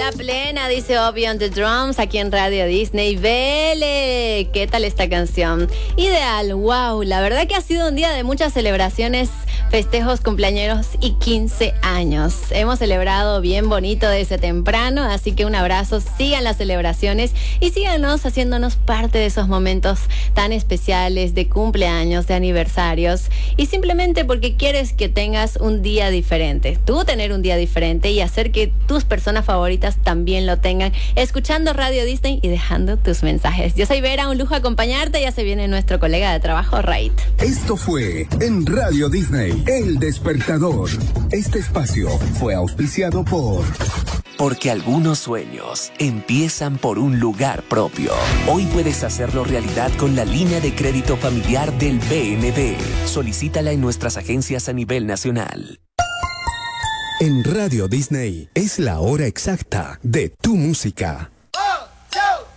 la plena, dice Obi on the Drums, aquí en Radio Disney. Vele, ¿qué tal esta canción? Ideal, wow, la verdad que ha sido un día de muchas celebraciones, festejos, cumpleañeros y 15 años. Hemos celebrado bien bonito desde temprano, así que un abrazo, sigan las celebraciones y síganos haciéndonos parte de esos momentos tan especiales de cumpleaños, de aniversarios, y simplemente porque quieres que tengas un día diferente, tú tener un día diferente y hacer que tus personas favoritas también lo tengan, escuchando Radio Disney y dejando tus mensajes. Yo soy Vera, un lujo acompañarte, ya se viene nuestro colega de trabajo, Raid. Esto fue en Radio Disney, El Despertador. Este espacio fue auspiciado por... Porque algunos sueños empiezan por un lugar propio. Hoy puedes hacerlo realidad con la línea de crédito familiar del BND. Solicítala en nuestras agencias a nivel nacional. En Radio Disney es la hora exacta de tu música.